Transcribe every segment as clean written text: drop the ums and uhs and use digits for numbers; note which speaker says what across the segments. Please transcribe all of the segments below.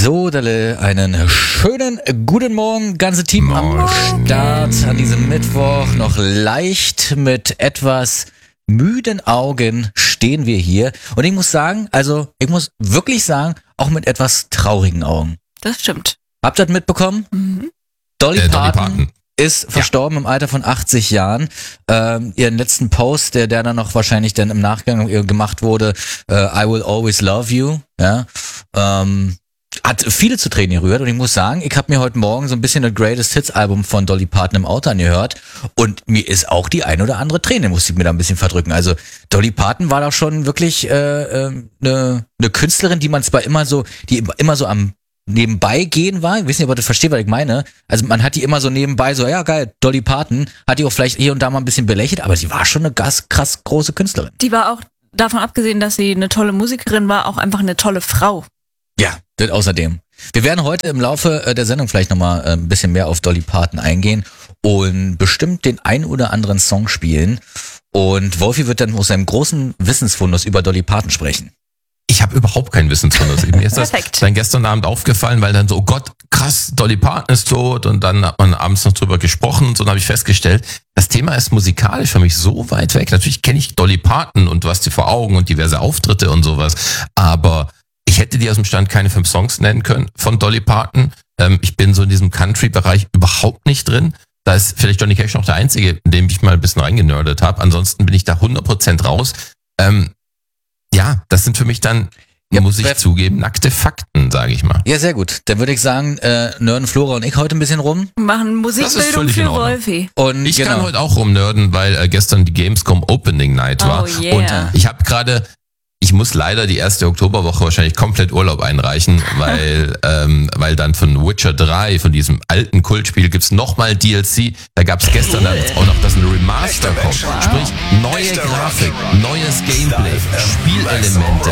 Speaker 1: So, Dalle, einen schönen guten Morgen, ganze Team am Start an diesem Mittwoch. Noch leicht mit etwas müden Augen stehen wir hier. Und ich muss sagen, wirklich sagen, auch mit etwas traurigen Augen.
Speaker 2: Das stimmt.
Speaker 1: Habt ihr das mitbekommen?
Speaker 2: Mhm.
Speaker 1: Dolly Parton ist verstorben im Alter von 80 Jahren. Ihren letzten Post, der dann noch wahrscheinlich dann im Nachgang gemacht wurde, I will always love you, ja, hat viele zu Tränen gerührt. Und ich muss sagen, ich habe mir heute Morgen so ein bisschen das Greatest Hits Album von Dolly Parton im Auto angehört und mir ist auch die ein oder andere Träne, musste ich mir da ein bisschen verdrücken. Also Dolly Parton war doch schon wirklich eine Künstlerin, die man zwar immer so am nebenbei gehen war. Ich weiß nicht, ob ihr das versteht, was ich meine. Also man hat die immer so nebenbei so, ja geil, Dolly Parton, hat die auch vielleicht hier und da mal ein bisschen belächelt, aber sie war schon eine krass große Künstlerin.
Speaker 2: Die war auch, davon abgesehen, dass sie eine tolle Musikerin war, auch einfach eine tolle Frau.
Speaker 1: Ja, das außerdem. Wir werden heute im Laufe der Sendung vielleicht nochmal ein bisschen mehr auf Dolly Parton eingehen und bestimmt den ein oder anderen Song spielen. Und Wolfi wird dann aus seinem großen Wissensfundus über Dolly Parton sprechen.
Speaker 3: Ich habe überhaupt kein Wissensfundus. Mir ist das dann gestern Abend aufgefallen, weil dann so, oh Gott, krass, Dolly Parton ist tot und dann hat man abends noch drüber gesprochen und so, dann habe ich festgestellt, das Thema ist musikalisch für mich so weit weg. Natürlich kenne ich Dolly Parton und du hast sie vor Augen und diverse Auftritte und sowas, aber ich hätte dir aus dem Stand keine 5 Songs nennen können von Dolly Parton. Ich bin so in diesem Country-Bereich überhaupt nicht drin. Da ist vielleicht Johnny Cash noch der Einzige, in dem ich mal ein bisschen reingenördet habe. Ansonsten bin ich da 100% raus. Ja, das sind für mich dann, muss ich zugeben, nackte Fakten, sage ich mal.
Speaker 1: Ja, sehr gut. Dann würde ich sagen, nörden Flora und ich heute ein bisschen rum.
Speaker 2: Machen Musikbildung für Wolfi.
Speaker 3: Und ich kann heute auch rumnörden, weil gestern die Gamescom Opening Night war.
Speaker 2: Oh yeah.
Speaker 3: Und ich muss leider die erste Oktoberwoche wahrscheinlich komplett Urlaub einreichen, weil dann von Witcher 3, von diesem alten Kultspiel, gibt's nochmal DLC. Da gab's gestern dann auch noch, dass ein Remaster kommt. Wow. Sprich, neue Grafik, neues Gameplay, Spielelemente.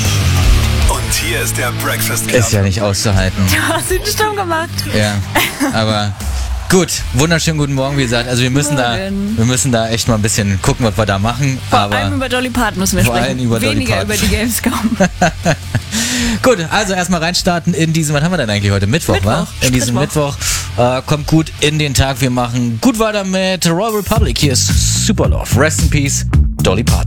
Speaker 4: Und hier ist der Breakfast Club.
Speaker 1: Ist ja nicht auszuhalten.
Speaker 2: Du hast ihn stumm gemacht.
Speaker 1: Ja, aber gut, wunderschönen guten Morgen, wie gesagt. Also wir müssen da echt mal ein bisschen gucken, was wir da machen.
Speaker 2: Vor allem über Dolly Parton müssen wir sprechen. Weniger über die Gamescom.
Speaker 1: Gut, also erstmal reinstarten in diesen, was haben wir denn eigentlich heute? Mittwoch, wa? In diesem Mittwoch. Kommt gut in den Tag. Wir machen gut weiter mit Royal Republic. Hier ist Super Love. Rest in Peace, Dolly Parton.